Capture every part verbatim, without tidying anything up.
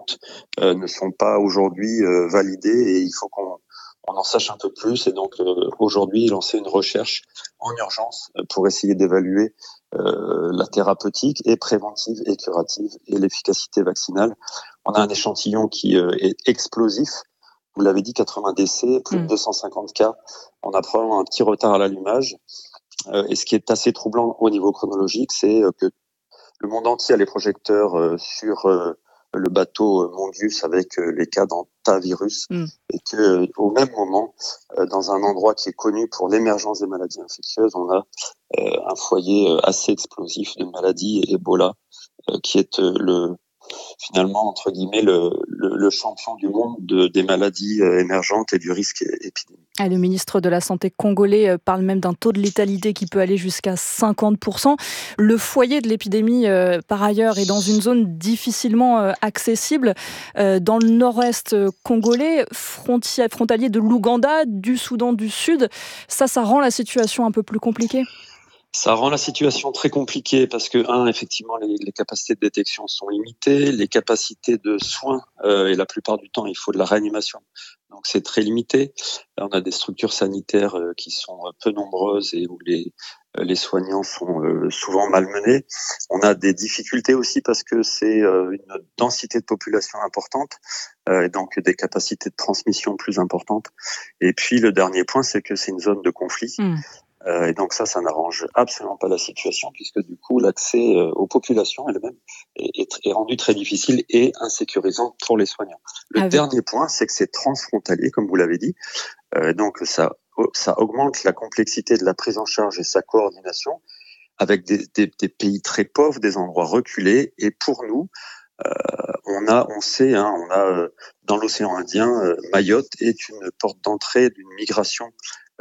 doute euh, ne sont pas aujourd'hui euh, validés et il faut qu'on on en sache un peu plus. Et donc euh, aujourd'hui, lancer une recherche en urgence pour essayer d'évaluer euh, la thérapeutique et préventive et curative et l'efficacité vaccinale. On a un échantillon qui euh, est explosif. Vous l'avez dit, quatre-vingts décès, plus de deux cent cinquante cas. On a probablement un petit retard à l'allumage. Euh, et ce qui est assez troublant au niveau chronologique, c'est euh, que le monde entier a les projecteurs euh, sur euh, le bateau euh, Mondius avec euh, les cas d'antavirus mm. et que euh, au même moment, euh, dans un endroit qui est connu pour l'émergence des maladies infectieuses, on a euh, un foyer euh, assez explosif de maladie Ebola euh, qui est euh, le finalement, entre guillemets, le, le, le champion du monde de, des maladies émergentes et du risque épidémique. Et le ministre de la Santé congolais parle même d'un taux de létalité qui peut aller jusqu'à cinquante pour cent. Le foyer de l'épidémie, euh, par ailleurs, est dans une zone difficilement euh, accessible. Euh, dans le nord-est congolais, frontière, frontalier de l'Ouganda, du Soudan du Sud, ça, ça rend la situation un peu plus compliquée. Ça rend la situation très compliquée parce que, un, effectivement, les, les capacités de détection sont limitées, les capacités de soins, euh, et la plupart du temps, il faut de la réanimation. Donc, c'est très limité. Là, on a des structures sanitaires euh, qui sont peu nombreuses et où les, euh, les soignants sont euh, souvent malmenés. On a des difficultés aussi parce que c'est euh, une densité de population importante, euh, et donc des capacités de transmission plus importantes. Et puis, le dernier point, c'est que c'est une zone de conflit. Mmh. Euh, et donc ça, ça n'arrange absolument pas la situation puisque du coup, l'accès euh, aux populations elles-mêmes est, est, est rendu très difficile et insécurisant pour les soignants. Le ah, dernier oui. point, c'est que c'est transfrontalier, comme vous l'avez dit. Euh, donc ça, ça augmente la complexité de la prise en charge et sa coordination avec des, des, des pays très pauvres, des endroits reculés. Et pour nous, euh, on a, on sait, hein, on a euh, dans l'océan Indien, euh, Mayotte est une porte d'entrée d'une migration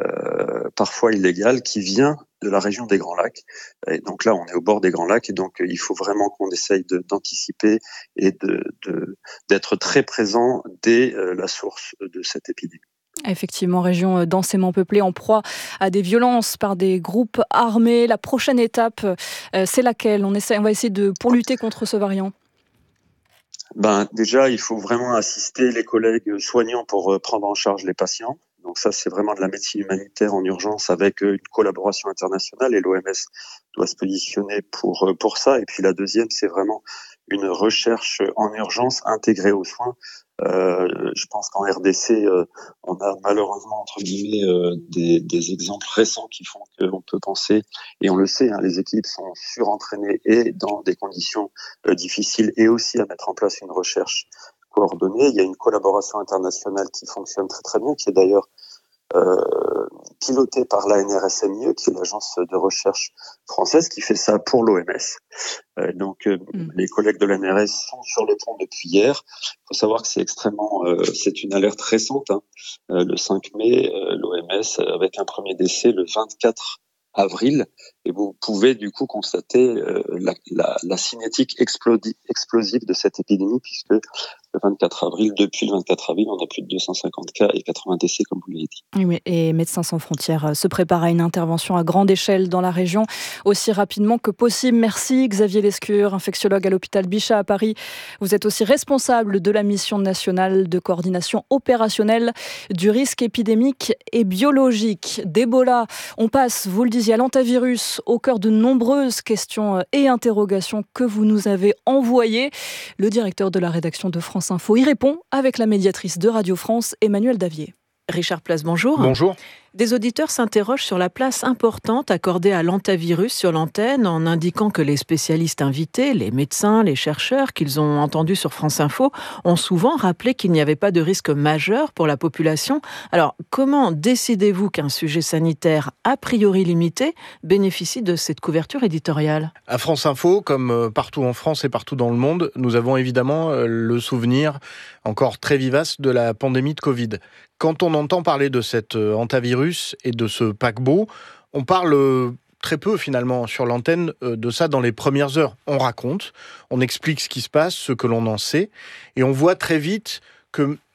Euh, parfois illégale qui vient de la région des Grands Lacs. Et donc là, on est au bord des Grands Lacs et donc euh, il faut vraiment qu'on essaye de, d'anticiper et de, de, d'être très présent dès euh, la source de cette épidémie. Effectivement, région densément peuplée, en proie à des violences par des groupes armés. La prochaine étape, euh, c'est laquelle ? On essaie, on va essayer de, pour lutter contre ce variant. Ben, déjà, il faut vraiment assister les collègues soignants pour euh, prendre en charge les patients. Donc ça, c'est vraiment de la médecine humanitaire en urgence avec une collaboration internationale et l'O M S doit se positionner pour pour ça. Et puis la deuxième, c'est vraiment une recherche en urgence intégrée aux soins. Euh, je pense qu'en R D C, euh, on a malheureusement entre guillemets euh, des, des exemples récents qui font qu'on peut penser, et on le sait, hein, les équipes sont surentraînées et dans des conditions euh, difficiles, et aussi à mettre en place une recherche coordonnée. Il y a une collaboration internationale qui fonctionne très très bien, qui est d'ailleurs euh, pilotée par l'A N R S M I E, qui est l'agence de recherche française, qui fait ça pour l'O M S. Euh, donc euh, mm. les collègues de l'A N R S sont sur le pont depuis hier. Il faut savoir que c'est extrêmement, euh, c'est une alerte récente. Hein. Euh, le cinq mai, euh, l'O M S avec un premier décès le vingt-quatre avril, et vous pouvez du coup constater euh, la, la, la cinétique explodi- explosive de cette épidémie, puisque le vingt-quatre avril, depuis le vingt-quatre avril, on a plus de deux cent cinquante cas et quatre-vingts décès, comme vous l'avez dit. Oui, et Médecins sans frontières se prépare à une intervention à grande échelle dans la région, aussi rapidement que possible. Merci Xavier Lescure, infectiologue à l'hôpital Bichat à Paris. Vous êtes aussi responsable de la mission nationale de coordination opérationnelle du risque épidémique et biologique d'Ebola. On passe, vous le disiez, à l'antavirus, au cœur de nombreuses questions et interrogations que vous nous avez envoyées. Le directeur de la rédaction de France Info y répond avec la médiatrice de Radio France, Emmanuel Davier. Richard Place, bonjour. Bonjour. Des auditeurs s'interrogent sur la place importante accordée à l'antavirus sur l'antenne en indiquant que les spécialistes invités, les médecins, les chercheurs qu'ils ont entendus sur France Info ont souvent rappelé qu'il n'y avait pas de risque majeur pour la population. Alors, comment décidez-vous qu'un sujet sanitaire a priori limité bénéficie de cette couverture éditoriale ? À France Info, comme partout en France et partout dans le monde, nous avons évidemment le souvenir encore très vivace de la pandémie de Covid. Quand on entend parler de cet antavirus et de ce paquebot, on parle très peu finalement sur l'antenne de ça dans les premières heures. On raconte, on explique ce qui se passe, ce que l'on en sait, et on voit très vite que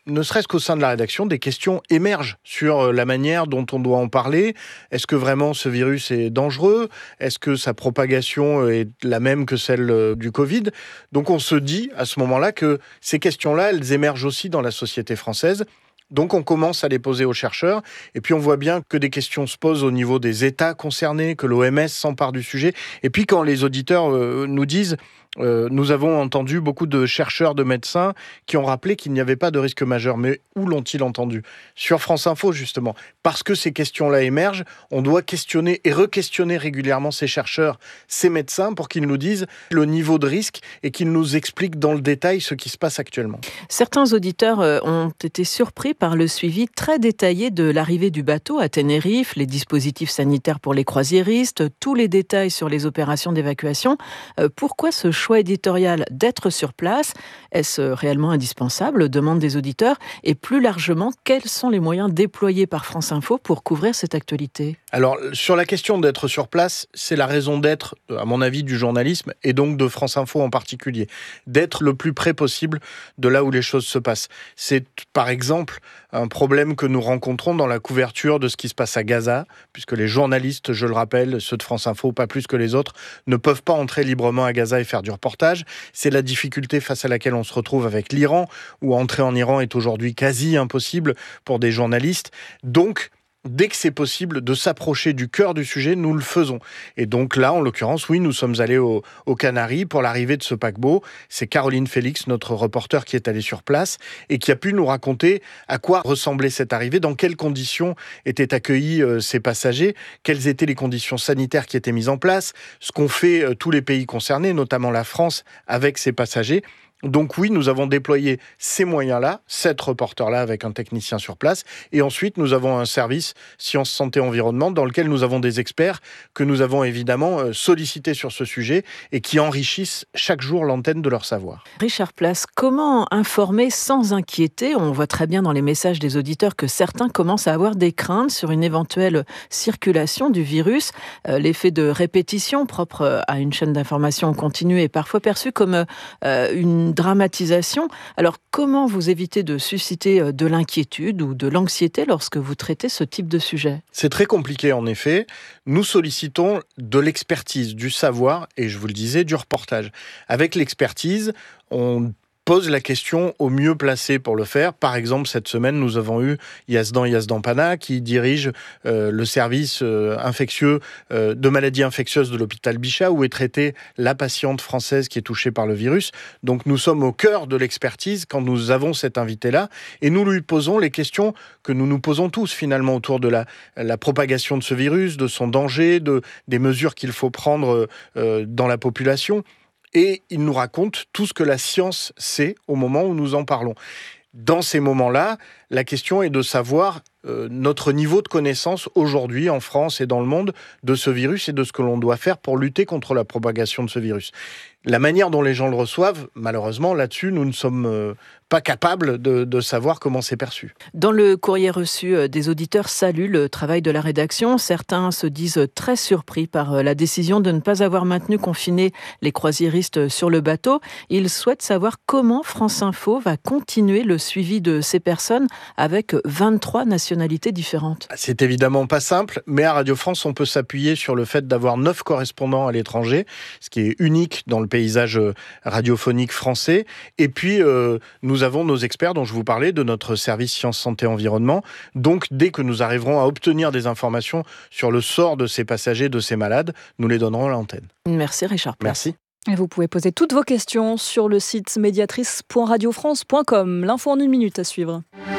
ne serait-ce qu'au sein de la rédaction, des questions émergent sur la manière dont on doit en parler. Est-ce que vraiment ce virus est dangereux ? Est-ce que sa propagation est la même que celle du Covid ? Donc on se dit à ce moment-là que ces questions-là, elles émergent aussi dans la société française. Donc on commence à les poser aux chercheurs et puis on voit bien que des questions se posent au niveau des États concernés, que l'O M S s'empare du sujet. Et puis quand les auditeurs euh, nous disent euh, nous avons entendu beaucoup de chercheurs, de médecins qui ont rappelé qu'il n'y avait pas de risque majeur. Mais où l'ont-ils entendu ? Sur France Info justement. Parce que ces questions-là émergent, on doit questionner et re-questionner régulièrement ces chercheurs, ces médecins pour qu'ils nous disent le niveau de risque et qu'ils nous expliquent dans le détail ce qui se passe actuellement. Certains auditeurs ont été surpris par le suivi très détaillé de l'arrivée du bateau à Tenerife, les dispositifs sanitaires pour les croisiéristes, tous les détails sur les opérations d'évacuation. Pourquoi ce choix éditorial d'être sur place ? Est-ce réellement indispensable ? Demandent des auditeurs. Et plus largement, quels sont les moyens déployés par France Info pour couvrir cette actualité ? Alors, sur la question d'être sur place, c'est la raison d'être, à mon avis, du journalisme et donc de France Info en particulier. D'être le plus près possible de là où les choses se passent. C'est, par exemple, un problème que nous rencontrons dans la couverture de ce qui se passe à Gaza, puisque les journalistes, je le rappelle, ceux de France Info, pas plus que les autres, ne peuvent pas entrer librement à Gaza et faire du reportage. C'est la difficulté face à laquelle on se retrouve avec l'Iran, où entrer en Iran est aujourd'hui quasi impossible pour des journalistes. Donc, dès que c'est possible de s'approcher du cœur du sujet, nous le faisons. Et donc là, en l'occurrence, oui, nous sommes allés aux au Canaries pour l'arrivée de ce paquebot. C'est Caroline Félix, notre reporter, qui est allée sur place et qui a pu nous raconter à quoi ressemblait cette arrivée, dans quelles conditions étaient accueillis euh, ces passagers, quelles étaient les conditions sanitaires qui étaient mises en place, ce qu'ont fait euh, tous les pays concernés, notamment la France, avec ces passagers. Donc oui, nous avons déployé ces moyens-là, sept reporters-là avec un technicien sur place. Et ensuite, nous avons un service Sciences, Santé, Environnement dans lequel nous avons des experts que nous avons évidemment sollicités sur ce sujet et qui enrichissent chaque jour l'antenne de leur savoir. Richard Place, comment informer sans inquiéter ? On voit très bien dans les messages des auditeurs que certains commencent à avoir des craintes sur une éventuelle circulation du virus. Euh, l'effet de répétition propre à une chaîne d'information continue est parfois perçu comme euh, une dramatisation. Alors, comment vous évitez de susciter de l'inquiétude ou de l'anxiété lorsque vous traitez ce type de sujet ? C'est très compliqué, en effet. Nous sollicitons de l'expertise, du savoir et, je vous le disais, du reportage. Avec l'expertise, on pose la question au mieux placé pour le faire. Par exemple, cette semaine, nous avons eu Yazdan Yazdanpana qui dirige euh, le service euh, infectieux euh, de maladies infectieuses de l'hôpital Bichat où est traitée la patiente française qui est touchée par le virus. Donc nous sommes au cœur de l'expertise quand nous avons cet invité-là et nous lui posons les questions que nous nous posons tous finalement autour de la, la propagation de ce virus, de son danger, de, des mesures qu'il faut prendre euh, dans la population. Et il nous raconte tout ce que la science sait au moment où nous en parlons. Dans ces moments-là, la question est de savoir euh, notre niveau de connaissance aujourd'hui en France et dans le monde de ce virus et de ce que l'on doit faire pour lutter contre la propagation de ce virus. La manière dont les gens le reçoivent, malheureusement, là-dessus, nous ne sommes euh, pas capables de, de savoir comment c'est perçu. Dans le courrier reçu, des auditeurs saluent le travail de la rédaction. Certains se disent très surpris par la décision de ne pas avoir maintenu confinés les croisiéristes sur le bateau. Ils souhaitent savoir comment France Info va continuer le suivi de ces personnes avec vingt-trois nationalités différentes. C'est évidemment pas simple, mais à Radio France, on peut s'appuyer sur le fait d'avoir neuf correspondants à l'étranger, ce qui est unique dans le paysage radiophonique français. Et puis, euh, nous avons nos experts dont je vous parlais, de notre service Sciences, Santé, Environnement. Donc, dès que nous arriverons à obtenir des informations sur le sort de ces passagers, de ces malades, nous les donnerons à l'antenne. Merci Richard Place. Merci. Et vous pouvez poser toutes vos questions sur le site médiatrice point radio france point com. L'info en une minute à suivre.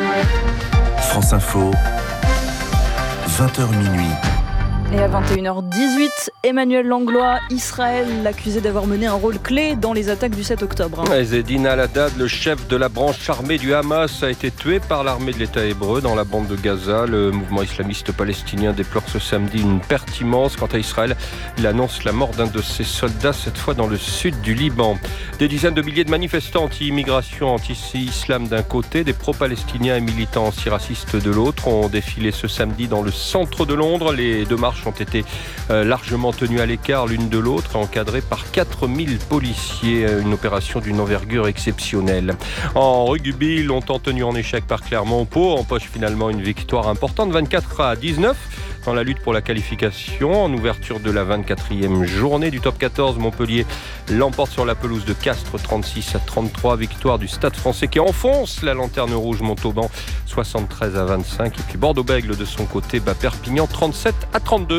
France Info, vingt heures minuit. Et à vingt et une heures dix-huit, Emmanuel Langlois, Israël, l'accusé d'avoir mené un rôle clé dans les attaques du sept octobre. Zedine Al-Haddad, le chef de la branche armée du Hamas, a été tué par l'armée de l'État hébreu dans la bande de Gaza. Le mouvement islamiste palestinien déplore ce samedi une perte immense. Quant à Israël, il annonce la mort d'un de ses soldats, cette fois dans le sud du Liban. Des dizaines de milliers de manifestants anti-immigration, anti-islam d'un côté, des pro-palestiniens et militants antiracistes de l'autre ont défilé ce samedi dans le centre de Londres. Les deux marches ont été largement tenues à l'écart l'une de l'autre, encadrées par quatre mille policiers. Une opération d'une envergure exceptionnelle. En rugby, longtemps tenu en échec par Clermont-Pau, empoche finalement une victoire importante, vingt-quatre à dix-neuf. Dans la lutte pour la qualification, en ouverture de la vingt-quatrième journée du top quatorze, Montpellier l'emporte sur la pelouse de Castres trente-six à trente-trois. Victoire du Stade Français qui enfonce la lanterne rouge Montauban soixante-treize à vingt-cinq. Et puis Bordeaux-Bègles de son côté bat Perpignan trente-sept à trente-deux.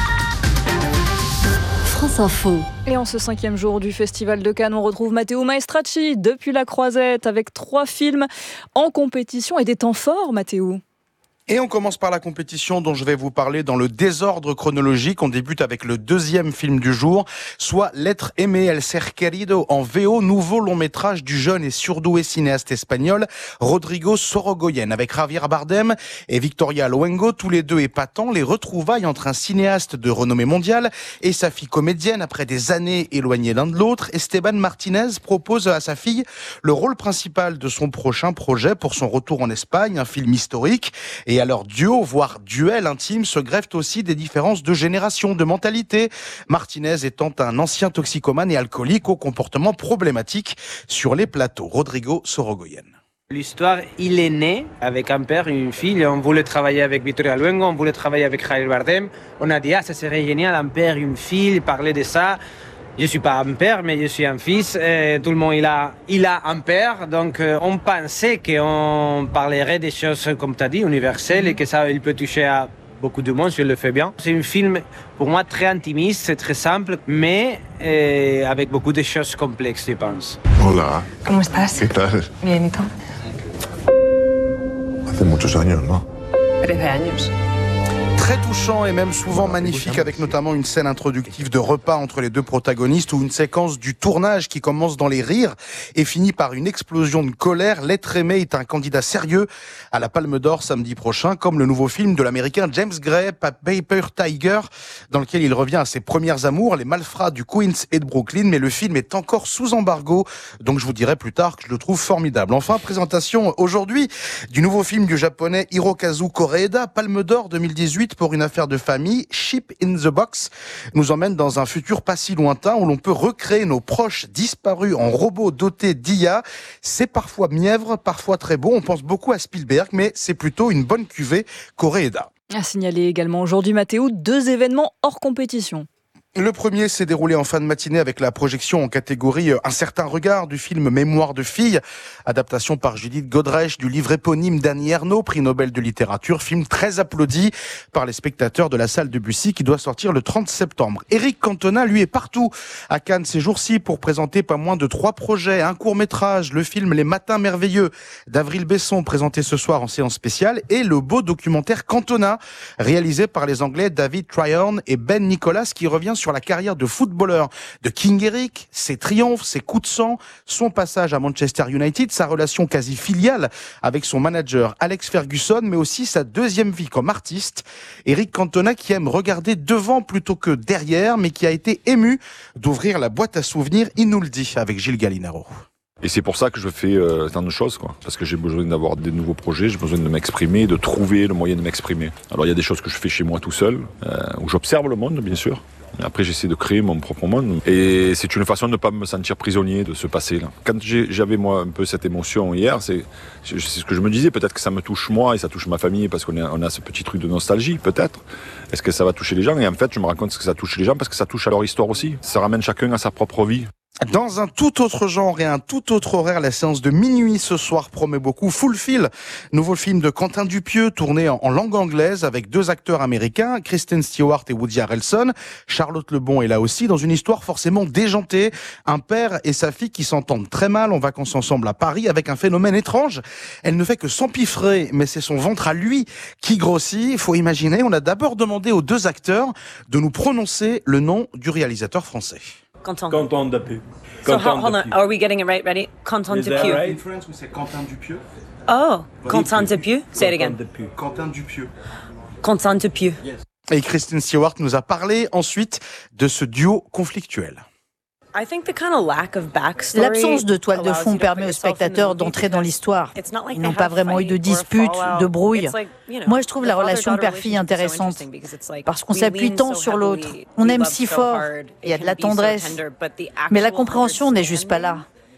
France Info. Et en ce cinquième jour du Festival de Cannes, on retrouve Matteo Maestracci depuis la Croisette avec trois films en compétition et des temps forts, Matteo. Et on commence par la compétition dont je vais vous parler dans le désordre chronologique. On débute avec le deuxième film du jour, soit L'être aimé, El ser querido en V O, nouveau long métrage du jeune et surdoué cinéaste espagnol Rodrigo Sorogoyen, avec Javier Bardem et Victoria Luengo, tous les deux épatants. Les retrouvailles entre un cinéaste de renommée mondiale et sa fille comédienne après des années éloignées l'un de l'autre. Esteban Martinez propose à sa fille le rôle principal de son prochain projet pour son retour en Espagne, un film historique. Et à leur duo, voire duel intime, se greffent aussi des différences de génération, de mentalité. Martinez étant un ancien toxicomane et alcoolique au comportement problématique sur les plateaux. Rodrigo Sorogoyen. L'histoire, il est né avec un père et une fille. On voulait travailler avec Victoria Luengo, on voulait travailler avec Javier Bardem. On a dit, ah, ça serait génial, un père et une fille, parler de ça. Je ne suis pas un père, mais je suis un fils. Et tout le monde il a, il a un père. Donc, euh, on pensait qu'on parlerait des choses, comme tu as dit, universelles et que ça il peut toucher à beaucoup de monde si on le fait bien. C'est un film, pour moi, très intimiste, c'est très simple, mais euh, avec beaucoup de choses complexes, je pense. Hola. ¿Cómo estás? ¿Qué tal? Bien, ¿y tú? Hace muchos años, ¿no? trece años. Très touchant et même souvent magnifique, avec notamment une scène introductive de repas entre les deux protagonistes ou une séquence du tournage qui commence dans les rires et finit par une explosion de colère. L'être aimé est un candidat sérieux à la Palme d'Or samedi prochain, comme le nouveau film de l'américain James Gray, Paper Tiger, dans lequel il revient à ses premières amours, les malfrats du Queens et de Brooklyn, mais le film est encore sous embargo, donc je vous dirai plus tard que je le trouve formidable. Enfin, présentation aujourd'hui du nouveau film du japonais Hirokazu Koreeda, Palme d'Or deux mille dix-huit pour une affaire de famille. Ship in the Box nous emmène dans un futur pas si lointain où l'on peut recréer nos proches disparus en robots dotés d'I A. C'est parfois mièvre, parfois très beau. On pense beaucoup à Spielberg, mais c'est plutôt une bonne cuvée Koreeda. À signaler également aujourd'hui, Mathéo, deux événements hors compétition. Le premier s'est déroulé en fin de matinée avec la projection en catégorie Un certain regard du film Mémoire de fille, adaptation par Judith Godrèche du livre éponyme d'Annie Ernaux, prix Nobel de littérature, film très applaudi par les spectateurs de la salle de Bussy qui doit sortir le trente septembre. Éric Cantona, lui, est partout à Cannes ces jours-ci pour présenter pas moins de trois projets, un court-métrage, le film Les Matins Merveilleux d'Avril Besson présenté ce soir en séance spéciale et le beau documentaire Cantona réalisé par les Anglais David Tryon et Ben Nicholas qui revient sur la carrière de footballeur de King Eric, ses triomphes, ses coups de sang, son passage à Manchester United, sa relation quasi filiale avec son manager Alex Ferguson, mais aussi sa deuxième vie comme artiste. Éric Cantona qui aime regarder devant plutôt que derrière, mais qui a été ému d'ouvrir la boîte à souvenirs, il nous le dit avec Gilles Gallinaro. Et c'est pour ça que je fais euh, tant de choses, quoi. Parce que j'ai besoin d'avoir des nouveaux projets, j'ai besoin de m'exprimer, de trouver le moyen de m'exprimer. Alors il y a des choses que je fais chez moi tout seul, euh, où j'observe le monde, bien sûr. Après, j'essaie de créer mon propre monde. Et c'est une façon de ne pas me sentir prisonnier de ce passé-là. Quand j'ai, j'avais, moi, un peu cette émotion hier, c'est, c'est ce que je me disais. Peut-être que ça me touche moi et ça touche ma famille parce qu'on a, on a ce petit truc de nostalgie, peut-être. Est-ce que ça va toucher les gens? Et en fait, je me rends compte que ça touche les gens parce que ça touche à leur histoire aussi. Ça ramène chacun à sa propre vie. Dans un tout autre genre et un tout autre horaire, la séance de minuit ce soir promet beaucoup. Fulfill, nouveau film de Quentin Dupieux, tourné en langue anglaise avec deux acteurs américains, Kristen Stewart et Woody Harrelson. Charlotte Lebon est là aussi, dans une histoire forcément déjantée. Un père et sa fille qui s'entendent très mal en vacances ensemble à Paris avec un phénomène étrange. Elle ne fait que s'empiffrer, mais c'est son ventre à lui qui grossit. Il faut imaginer, on a d'abord demandé aux deux acteurs de nous prononcer le nom du réalisateur français. Quentin. Quentin Dupieux. So hold on, are we getting it right? Ready? Quentin Dupieux. Right? In France, we say Quentin Dupieux. Oh, Quentin Dupieux. Say it again. Quentin Dupieux. Quentin Dupieux. Et Kristen Stewart nous a parlé ensuite de ce duo conflictuel. L'absence de toile de fond permet aux spectateurs d'entrer dans l'histoire. Ils n'ont pas vraiment eu de dispute, de brouille. Moi, je trouve la relation père-fille intéressante parce qu'on s'appuie tant sur l'autre. On aime si fort, il y a de la tendresse. Mais la compréhension n'est juste pas là.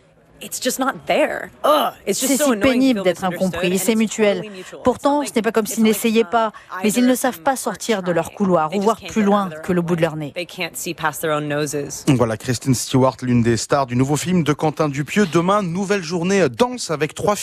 C'est si pénible d'être incompris, c'est mutuel. Pourtant, ce n'est pas comme s'ils n'essayaient pas, mais ils ne savent pas sortir de leur couloir ou voir plus loin que le bout de leur nez. Voilà Kristen Stewart, l'une des stars du nouveau film de Quentin Dupieux. Demain, nouvelle journée danse avec trois